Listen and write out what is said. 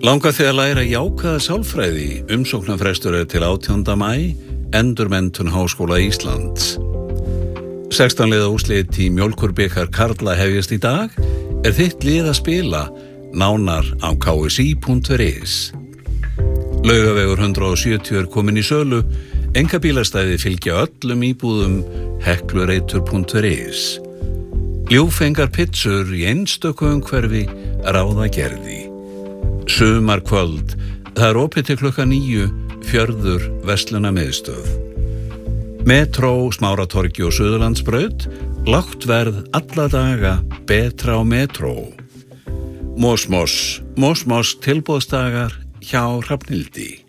Langar þig að læra jákvæða sálfræði, umsóknarfrestur til 18. maí, Endurmenntun Háskóla Íslands. 16 liða úrslit í Mjólkurbikar karla hefjast í dag, þitt lið að spila, nánar á ksi.is. Laugavegur 170 komin í sölu, einkabílastæði fylgja öllum íbúðum, heklureitur.is. Ljúfengar pizzur í einstöku umhverfi ráða gerði. Sumarkvöld, það opið til klukkan 9, Fjörður verslunarmiðstöð. Metró, Smáratorgi og Suðurlandsbraut, lágt verð alla daga, betra á metró. Mos tilboðsdagar hjá Hrafnhildi.